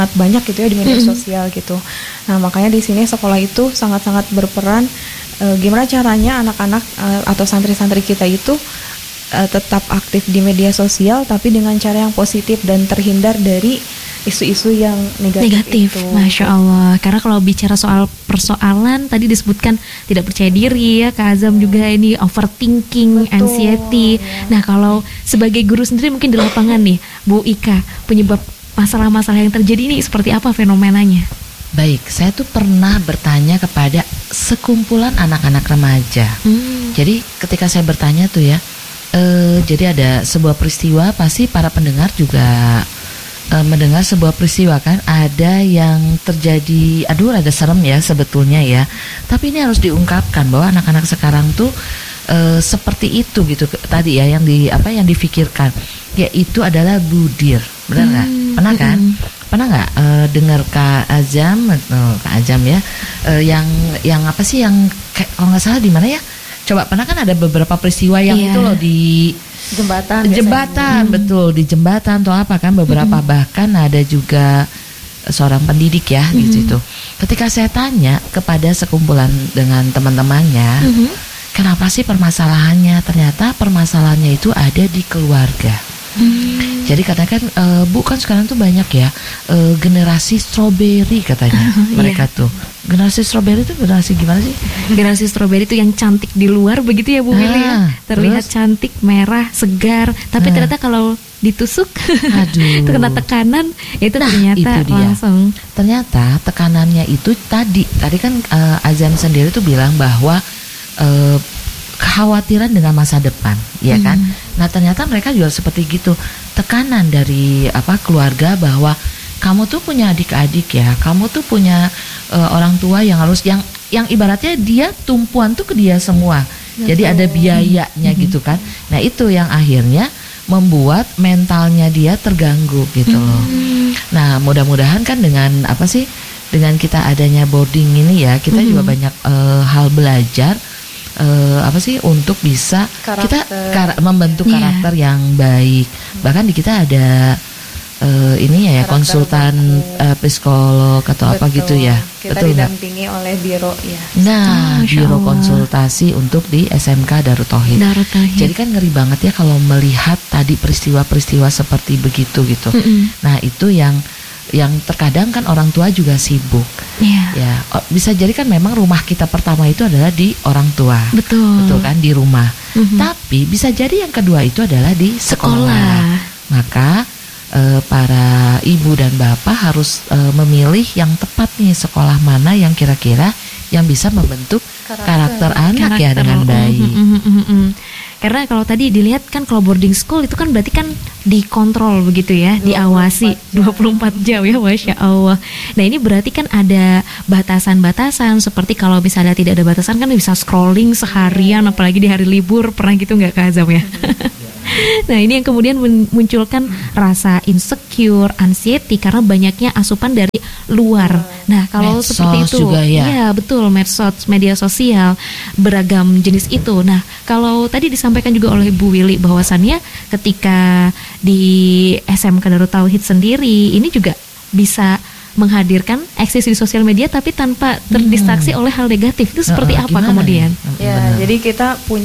banyak gitu ya di media sosial gitu. Nah, makanya di sini sekolah itu sangat-sangat berperan gimana caranya anak-anak atau santri-santri kita itu tetap aktif di media sosial tapi dengan cara yang positif dan terhindar dari isu-isu yang negatif itu. Masya Allah. Karena kalau bicara soal persoalan tadi disebutkan tidak percaya diri ya, Kak Azam juga ini overthinking, anxiety. Nah, kalau sebagai guru sendiri mungkin di lapangan nih, Bu Ika, penyebab masalah-masalah yang terjadi ini seperti apa fenomenanya? Baik, saya tuh pernah bertanya kepada sekumpulan anak-anak remaja. Jadi ketika saya bertanya tuh ya, jadi ada sebuah peristiwa, pasti para pendengar juga mendengar sebuah peristiwa kan, ada yang terjadi, aduh rada serem ya sebetulnya ya, tapi ini harus diungkapkan bahwa anak-anak sekarang tuh seperti itu gitu tadi ya, yang difikirkan, yaitu adalah budir, benar nggak? Pernah kan? Pernah nggak dengar Kak Azam ya, yang apa sih yang kalau nggak salah di mana ya? Coba, pernah kan ada beberapa peristiwa yang itu loh di jembatan, betul, di jembatan atau apa kan beberapa, bahkan ada juga seorang pendidik ya di situ. Ketika saya tanya kepada sekumpulan dengan teman-temannya, kenapa sih permasalahannya? Ternyata permasalahannya itu ada di keluarga. Jadi katanya kan Bu, kan sekarang tuh banyak ya generasi strawberry katanya mereka tuh. Generasi strawberry itu generasi gimana sih? Generasi strawberry itu yang cantik di luar begitu ya Bu Willy ya. Terlihat cantik, merah, segar, tapi ternyata kalau ditusuk itu kena tekanan, itu ternyata itu langsung. Ternyata tekanannya itu tadi kan Azam sendiri tuh bilang bahwa kekhawatiran dengan masa depan, ya kan? Nah, ternyata mereka juga seperti gitu. Tekanan dari keluarga bahwa kamu tuh punya adik-adik ya, kamu tuh punya orang tua yang harus yang ibaratnya dia tumpuan tuh ke dia semua. Jadi ada biayanya gitu kan. Nah, itu yang akhirnya membuat mentalnya dia terganggu gitu loh. Nah, mudah-mudahan kan dengan dengan kita adanya boarding ini ya, kita juga banyak hal belajar untuk bisa kita membentuk karakter yang baik. Bahkan di kita ada konsultan psikolog atau apa gitu ya. Kita didampingi oleh biro ya. Nah, biro konsultasi untuk di SMK Darut Tauhid. Jadi kan ngeri banget ya kalau melihat tadi peristiwa-peristiwa seperti begitu gitu. Nah, itu yang terkadang kan orang tua juga sibuk. Ya, bisa jadi kan memang rumah kita pertama itu adalah di orang tua. Betul kan, di rumah. Tapi bisa jadi yang kedua itu adalah di sekolah. Maka para ibu dan bapak harus memilih yang tepat nih, sekolah mana yang kira-kira yang bisa membentuk karakter anak ya dengan baik. Karena kalau tadi dilihat kan kalau boarding school itu kan berarti kan dikontrol begitu ya, diawasi 24 jam ya, Masya Allah. Nah, ini berarti kan ada batasan-batasan, seperti kalau misalnya tidak ada batasan kan bisa scrolling seharian, apalagi di hari libur, pernah gitu nggak Kak Azam ya? Nah, ini yang kemudian memunculkan rasa insecure, anxiety karena banyaknya asupan dari luar. Nah, kalau medsos seperti itu juga ya. Iya, betul, medsos, media sosial, beragam jenis itu. Nah, kalau tadi disampaikan juga oleh Bu Willy bahwasannya ketika di SMK Darut Tauhid sendiri ini juga bisa menghadirkan eksis di sosial media tapi tanpa terdistraksi oleh hal negatif. Itu seperti apa kemudian? Ya, jadi kita punya